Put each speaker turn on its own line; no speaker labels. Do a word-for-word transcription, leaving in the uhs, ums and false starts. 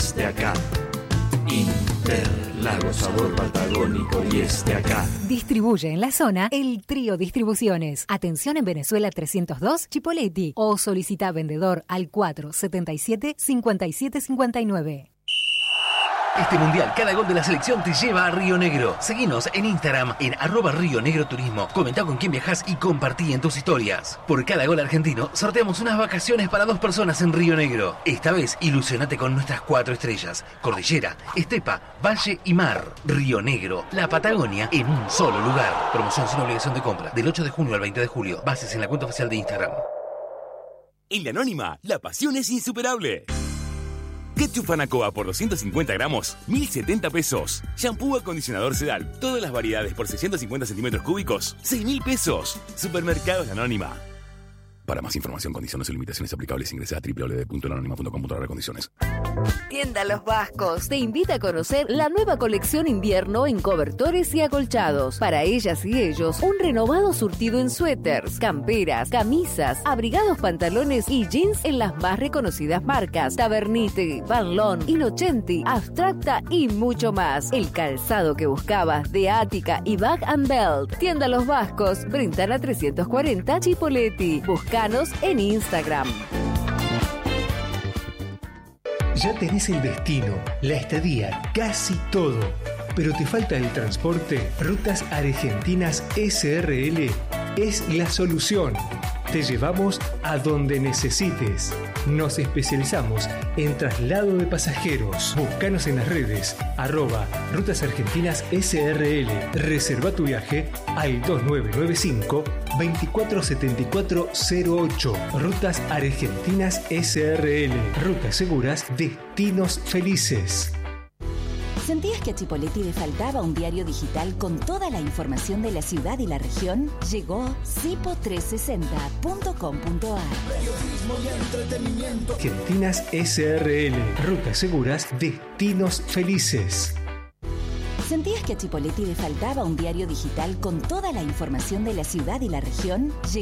esté acá. Interlagos, sabor patagónico y esté acá.
Distribuye en la zona el Trío Distribuciones. Atención en Venezuela trescientos dos, Chipoleti. O solicita vendedor al cuatro setenta y siete, cincuenta y siete cincuenta y nueve.
Este mundial, cada gol de la selección te lleva a Río Negro. Seguinos en Instagram en arroba Río Negro Turismo. Comentá con quién viajás y compartí en tus historias. Por cada gol argentino, sorteamos unas vacaciones para dos personas en Río Negro. Esta vez, ilusionate con nuestras cuatro estrellas: cordillera, estepa, valle y mar. Río Negro, la Patagonia en un solo lugar. Promoción sin obligación de compra, del ocho de junio al veinte de julio. Bases en la cuenta oficial de Instagram.
En La Anónima, la pasión es insuperable. Ketchup Anacoa por doscientos cincuenta gramos, mil setenta pesos. Shampoo acondicionador Sedal, todas las variedades por seiscientos cincuenta centímetros cúbicos, seis mil pesos. Supermercados La Anónima. Para más información, condiciones y limitaciones aplicables, ingresa a doble u doble u doble u punto la anónima punto com punto a r condiciones.
Tienda Los Vascos te invita a conocer la nueva colección invierno en cobertores y acolchados. Para ellas y ellos, un renovado surtido en suéteres, camperas, camisas, abrigados, pantalones y jeans en las más reconocidas marcas: Tabernite, Van Loon, Innocenti, Abstracta y mucho más. El calzado que buscabas de Ática y Bag and Belt. Tienda Los Vascos, Brentana trescientos cuarenta, Chipoleti. Buscanos en Instagram.
Ya tenés el destino, la estadía, casi todo, pero te falta el transporte. Rutas Argentinas S R L es la solución. Te llevamos a donde necesites. Nos especializamos en traslado de pasajeros. Búscanos en las redes, arroba Rutas Argentinas S R L. Reserva tu viaje al dos nueve nueve cinco, veinticuatro setenta y cuatro cero ocho. Rutas Argentinas S R L. Rutas seguras, destinos felices.
¿Sentías que a Chipoleti le faltaba un diario digital con toda la información de la ciudad y la región? Llegó cipo trescientos sesenta punto com punto a r.
Periodismo y entretenimiento. Argentinas S R L. Rutas seguras, destinos felices.
¿Sentías que a Chipoleti le faltaba un diario digital con toda la información de la ciudad y la región?